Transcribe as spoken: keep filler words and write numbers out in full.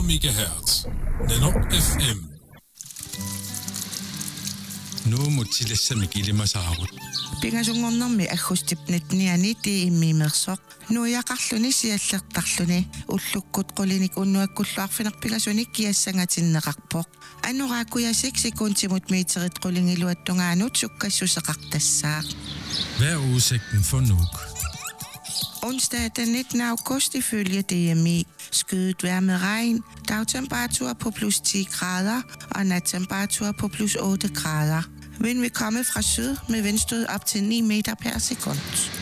megahertz. Nano F M. Nu mutilessa mikilimasarut. Pingasungornermi agustipnitniani tiimmiimersoq nuiaqarluni siallertarluni ullukkut qulinik unnuakkulluarfineq pingasunik kiassangatinneqarpoq annoraakuyasik sekuntimut meterit qulingiluattungaanut sukkassuseqartassaaq. Hvad er udsigten for Nuuk? Onsdag den nittende august ifølge D M I. Skyet vejr med regn, dagtemperatur på plus ti grader og nattemperatur på plus otte grader. Vind vil komme fra syd med vindstød op til ni meter per sekund.